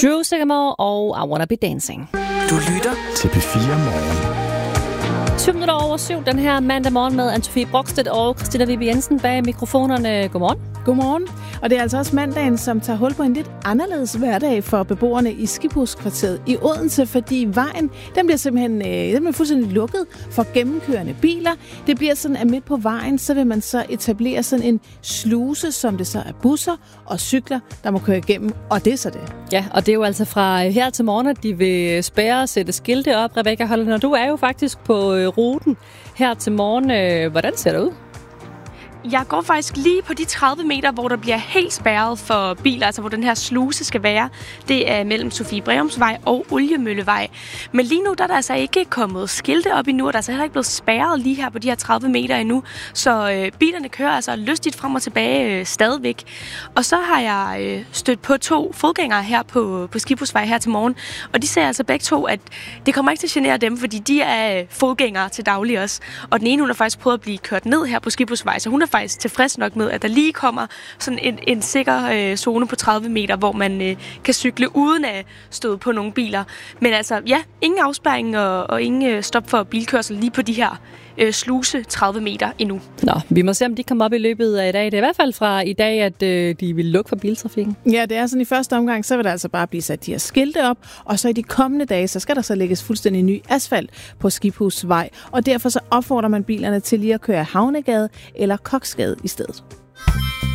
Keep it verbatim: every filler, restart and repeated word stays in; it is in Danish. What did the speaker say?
Drew Sigamore og I Wanna Be Dancing. Du lytter til P fire Morgen. tyve minutter over syv den her mandag morgen med Anne-Sophie Brokstedt og Christina Vibe Jensen bag mikrofonerne. Godmorgen. Godmorgen. Og det er altså også mandagen, som tager hul på en lidt anderledes hverdag for beboerne i Skibhuskvarteret i Odense, fordi vejen, den bliver simpelthen øh, den bliver fuldstændig lukket for gennemkørende biler. Det bliver sådan, at midt på vejen, så vil man så etablere sådan en sluse, som det så er busser og cykler, der må køre igennem, og det er så det. Ja, og det er jo altså fra her til morgen, at de vil spærre og sætte skilte op. Rebecca Holland, og du er jo faktisk på øh, ruten her til morgen. Øh, hvordan ser det ud? Jeg går faktisk lige på de tredive meter, hvor der bliver helt spærret for biler, altså hvor den her sluse skal være. Det er mellem Sofie Breumsvej og Oliemøllevej. Men lige nu der er der altså ikke kommet skilte op endnu, og der er altså heller ikke blevet spærret lige her på de her tredive meter endnu. Så øh, bilerne kører altså lystigt frem og tilbage øh, stadigvæk. Og så har jeg øh, stødt på to fodgængere her på, på Skibhusvej her til morgen, og de siger altså begge to, at det kommer ikke til at genere dem, fordi de er fodgængere til daglig også. Og den ene, hun har faktisk prøvet at blive kørt ned her på Skibhusvej, så hun er faktisk tilfreds nok med, at der lige kommer sådan en, en sikker øh, zone på tredive meter, hvor man øh, kan cykle uden at støde på nogle biler. Men altså, ja, ingen afspærring og, og ingen øh, stop for bilkørsel lige på de her øh, sluse tredive meter endnu. Nå, vi må se, om de kommer op i løbet af i dag. Det er i hvert fald fra i dag, at øh, de vil lukke for biltrafikken. Ja, det er sådan i første omgang, så vil der altså bare blive sat de her skilte op, og så i de kommende dage, så skal der så lægges fuldstændig ny asfalt på Skibhusvej, og derfor så opfordrer man bilerne til lige at køre Havnegade eller Koksgade i stedet.